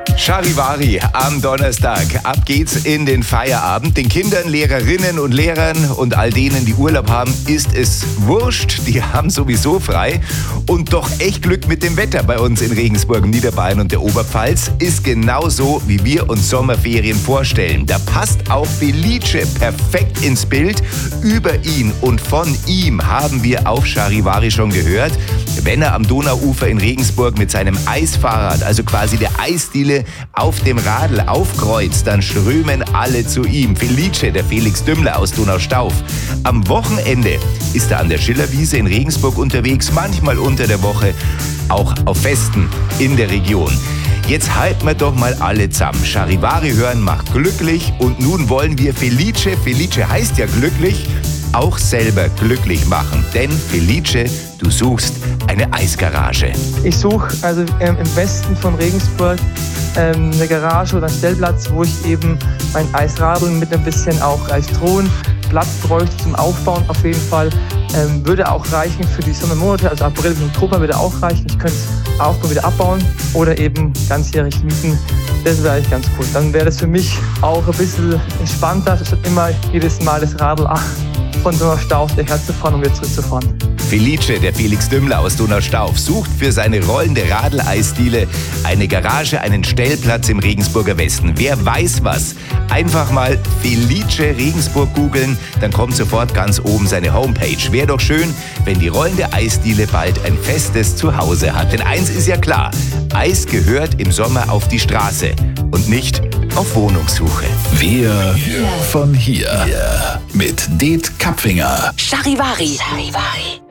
Charivari am Donnerstag. Ab geht's in den Feierabend. Den Kindern, Lehrerinnen und Lehrern und all denen, die Urlaub haben, ist es wurscht. Die haben sowieso frei. Und doch echt Glück mit dem Wetter bei uns in Regensburg, Niederbayern und der Oberpfalz. Ist genauso, wie wir uns Sommerferien vorstellen. Da passt auch Felice perfekt ins Bild. Über ihn und von ihm haben wir auf Charivari schon gehört. Wenn er am Donauufer in Regensburg mit seinem Eisfahrrad, also quasi der Eisdiele, auf dem Radl aufkreuzt, dann strömen alle zu ihm. Felice, der Felix Dümmler aus Donaustauf. Am Wochenende ist er an der Schillerwiese in Regensburg unterwegs, manchmal unter der Woche auch auf Festen in der Region. Jetzt halten wir doch mal alle zusammen. Charivari hören macht glücklich und nun wollen wir Felice heißt ja glücklich, auch selber glücklich machen. Denn Felice, du suchst eine Eisgarage. Ich suche also im Westen von Regensburg eine Garage oder einen Stellplatz, wo ich eben mein Eisradl mit ein bisschen auch Eisthron, Platz bräuchte zum Aufbauen auf jeden Fall. Würde auch reichen für die Sommermonate, also April und Oktober würde auch reichen. Ich könnte es aufbauen, wieder abbauen oder eben ganzjährig mieten. Das wäre eigentlich ganz cool. Dann wäre das für mich auch ein bisschen entspannter, statt immer jedes Mal das Radl von Donaustauf herzufahren und wieder zurückzufahren. Felice, der Felix Dümmler aus Donaustauf, sucht für seine rollende Radl-Eisdiele eine Garage, einen Stellplatz im Regensburger Westen. Wer weiß was? Einfach mal Felice Regensburg googeln, dann kommt sofort ganz oben seine Homepage. Wäre doch schön, wenn die rollende Eisdiele bald ein festes Zuhause hat. Denn eins ist ja klar, Eis gehört im Sommer auf die Straße und nicht auf Wohnungssuche. Wir von hier. Mit Det Kapfinger. Charivari.